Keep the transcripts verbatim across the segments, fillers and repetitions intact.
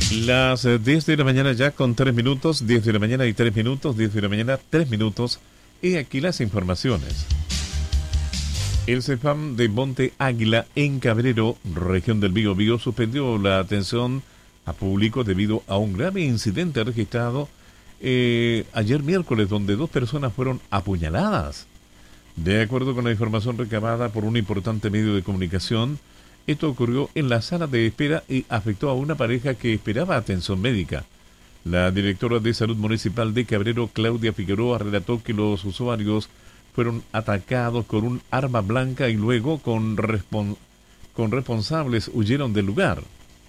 Las eh, diez de la mañana ya con tres minutos, diez de la mañana y tres minutos, diez de la mañana, tres minutos. Y aquí las informaciones. El CEFAM de Monte Águila en Cabrero, región del Biobío, suspendió la atención a público debido a un grave incidente registrado eh, ayer miércoles, donde dos personas fueron apuñaladas. De acuerdo con la información recabada por un importante medio de comunicación, esto ocurrió en la sala de espera y afectó a una pareja que esperaba atención médica. La directora de Salud Municipal de Cabrero, Claudia Figueroa, relató que los usuarios fueron atacados con un arma blanca y luego con, respon- con responsables huyeron del lugar.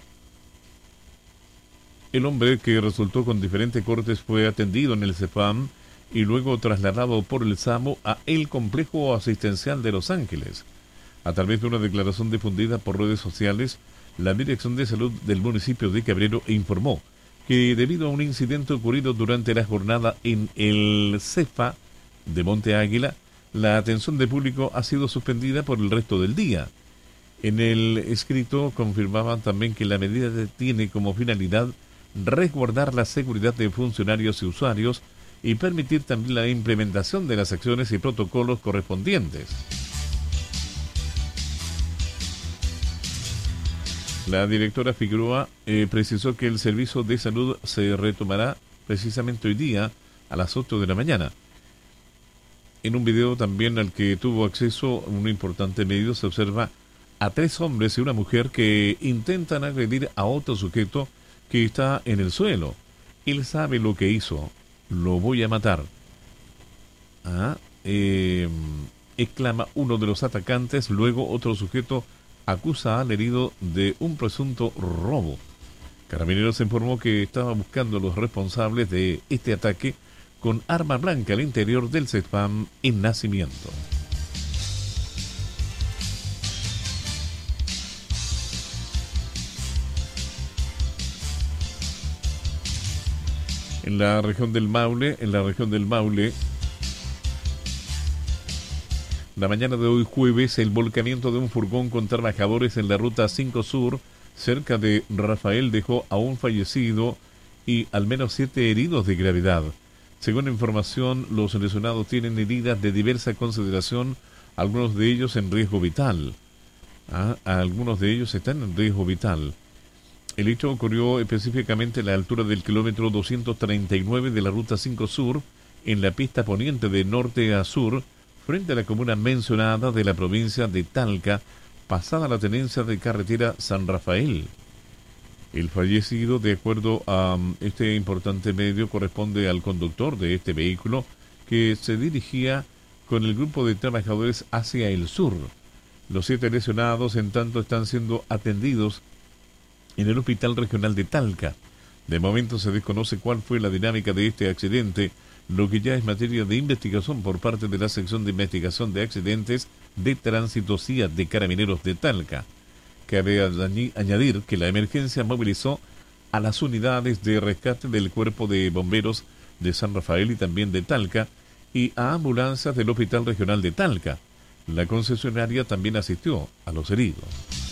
El hombre, que resultó con diferentes cortes, fue atendido en el CEFAM y luego trasladado por el SAMU a el Complejo Asistencial de Los Ángeles. A través de una declaración difundida por redes sociales, la Dirección de Salud del municipio de Cabrero informó que debido a un incidente ocurrido durante la jornada en el CEFA de Monte Águila, la atención de público ha sido suspendida por el resto del día. En el escrito confirmaban también que la medida tiene como finalidad resguardar la seguridad de funcionarios y usuarios y permitir también la implementación de las acciones y protocolos correspondientes. La directora Figueroa eh, precisó que el servicio de salud se retomará precisamente hoy día a las ocho de la mañana. En un video también al que tuvo acceso un importante medio se observa a tres hombres y una mujer que intentan agredir a otro sujeto que está en el suelo. Él sabe lo que hizo. Lo voy a matar. Ah, eh, exclama uno de los atacantes. Luego otro sujeto acusa al herido de un presunto robo. Carabineros informó que estaba buscando a los responsables de este ataque con arma blanca al interior del CEFAM en Nacimiento. En la región del Maule, en la región del Maule, la mañana de hoy jueves, el volcamiento de un furgón con trabajadores en la ruta cinco Sur, cerca de Rafael, dejó a un fallecido y al menos siete heridos de gravedad. Según información, los lesionados tienen heridas de diversa consideración, algunos de ellos en riesgo vital. Ah, algunos de ellos están en riesgo vital. El hecho ocurrió específicamente a la altura del kilómetro doscientos treinta y nueve de la ruta cinco Sur, en la pista poniente de norte a sur, frente a la comuna mencionada de la provincia de Talca, pasada la tenencia de carretera San Rafael. El fallecido, de acuerdo a este importante medio, corresponde al conductor de este vehículo que se dirigía con el grupo de trabajadores hacia el sur. Los siete lesionados, en tanto, están siendo atendidos en el Hospital Regional de Talca. De momento se desconoce cuál fue la dinámica de este accidente, lo que ya es materia de investigación por parte de la Sección de Investigación de Accidentes de Tránsito C I A de Carabineros de Talca. Cabe añadir que la emergencia movilizó a las unidades de rescate del Cuerpo de Bomberos de San Rafael y también de Talca y a ambulancias del Hospital Regional de Talca. La concesionaria también asistió a los heridos.